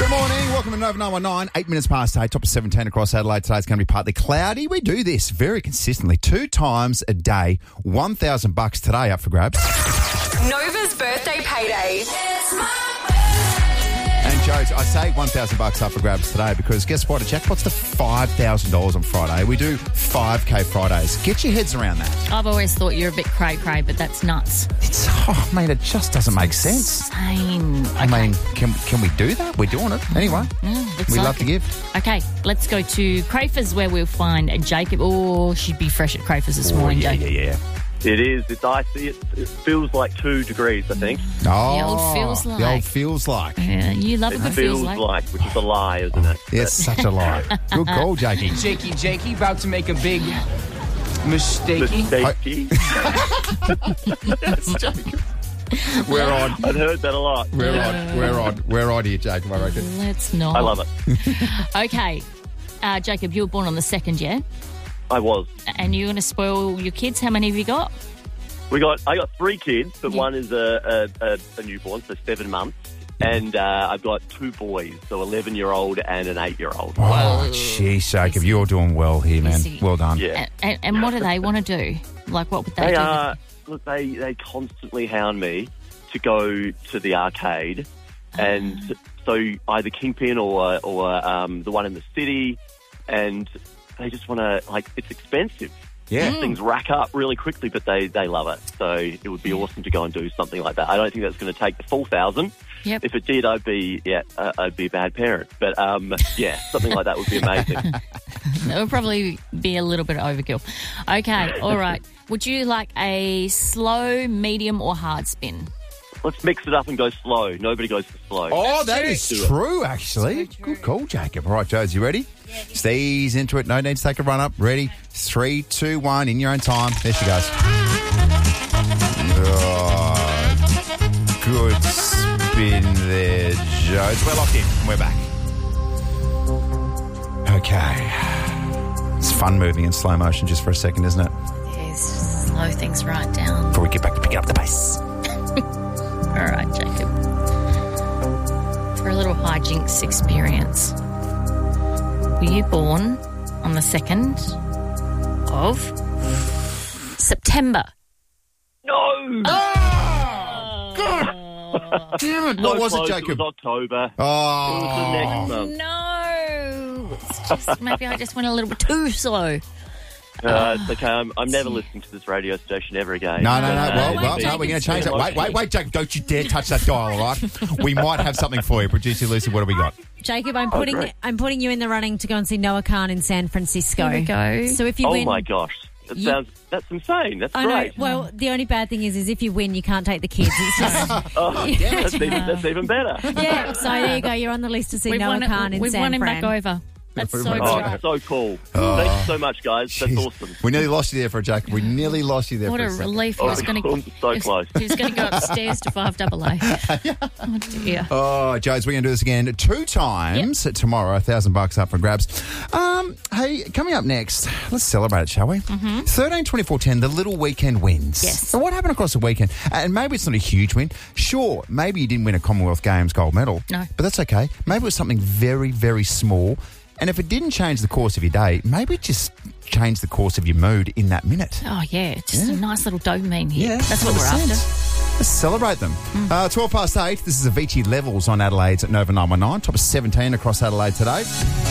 Good morning. Welcome to Nova 919. 8 minutes past 8, top of 17 across Adelaide. Today's going to be partly cloudy. We do this very consistently, 2 times a day. $1,000 today up for grabs. Nova's birthday payday. And Joes, I say $1,000 up for grabs today because guess what? A jackpot's to $5,000 on Friday. We do 5K Fridays. Get your heads around that. I've always thought you're a bit cray-cray, but that's nuts. It's, it just doesn't make sense. Insane. I mean, can we do that? We're doing it. Anyway, we love to give. Okay, let's go to Crafers where we'll find Jacob. Oh, she'd be fresh at Crafers this morning, Jacob. Yeah. It is. It's icy. It feels like 2 degrees, I think. Oh, The old feels like. The old feels like. Yeah, you love a good feels like. Which is a lie, isn't it? Yes, such a lie. Good call, Jakey. Jakey, about to make a big mistakey. We're on. I've heard that a lot. We're on here, Jacob, I reckon. Let's not. I love it. Okay, Jacob, you were born on the 2nd, yeah? I was. And you're going to spoil your kids. How many have you got? I got 3 kids, but one is a newborn, so 7 months. And I've got 2 boys, so 11-year-old and an 8-year-old. Oh, jeez, Jacob, you're doing well here, man. Well done. Yeah. And what do they want to do? Like, what would they do? Look, they constantly hound me to go to the arcade, and so either Kingpin or the one in the city, and they just want to, it's expensive. Yeah. Things rack up really quickly, but they love it. So it would be awesome to go and do something like that. I don't think that's going to take the full 1,000. Yep. If it did, I'd be a bad parent. But something like that would be amazing. It would probably be a little bit overkill. Okay, all right. Would you like a slow, medium, or hard spin? Let's mix it up and go slow. Nobody goes for slow. Oh, that is true, actually. So true. Good call, Jacob. All right, Joes, you ready? Yeah. Steez into it. No need to take a run up. Ready? 3, 2, 1. In your own time. There she goes. Oh, good spin there, Joes. We're locked in. We're back. Okay. It's fun moving in slow motion just for a second, isn't it? Yes, slow things right down. Before we get back to picking up the pace. All right, Jacob. For a little hijinks experience. Were you born on the 2nd of September? No! Oh! God! Damn it. What was it, Jacob? It was October. Oh. It was the next month. No! It's just, maybe I just went a little bit too slow. It's okay. I'm never listening to this radio station ever again. No. Well, Jacob, we're going to change that. Wait, Jacob. Don't you dare touch that dial, all right? We might have something for you. Producer Lucy, what have we got? Jacob, I'm putting you in the running to go and see Noah Khan in San Francisco. Here we go. So if you win... Oh, my gosh. That's insane. That's I know. great. Well, the only bad thing is if you win, you can't take the kids. It's just... That's even better. Yeah, so there you go. You're on the list to see Noah Khan in San Fran. We've won him back over. That's so Oh, good. that's so cool. Thank you so much, guys. Jeez. That's awesome. We nearly lost you there for a Jacob. We nearly lost you there What for a a second. relief. He Oh, was going I'm so close. He was going to go upstairs to 5AA. Oh, dear. Oh, Joes, we're going to do this again 2 times tomorrow. $1,000 up for grabs. Hey, coming up next, let's celebrate it, shall we? 13, 24, 10, the little weekend wins. Yes. So what happened across the weekend? And maybe it's not a huge win. Sure, maybe you didn't win a Commonwealth Games gold medal. No. But that's okay. Maybe it was something very, very small. And if it didn't change the course of your day, maybe it just changed the course of your mood in that minute. Oh, yeah. Just a nice little dopamine here. Yeah, That's what we're 100%. after. Let's celebrate them. 12 past 8. This is Avicii Levels on Adelaide's at Nova 919. Top of 17 across Adelaide today.